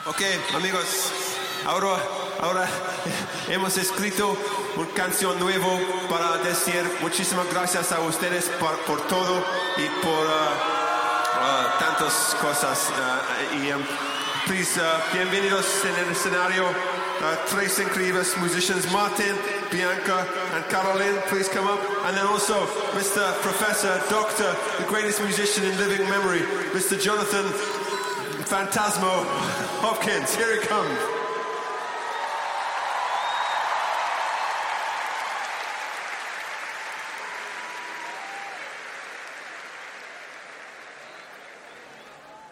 Ok, amigos, ahora hemos escrito una canción nueva para decir muchísimas gracias a ustedes por todo y por tantas cosas. Please, bienvenidos en el escenario. Tres incredibles musicians, Martin, Bianca, and Caroline. Please come up. And then also Mr. Professor, Doctor, the greatest musician in living memory, Mr. Jonathan Phantasmo Hopkins. Here he comes.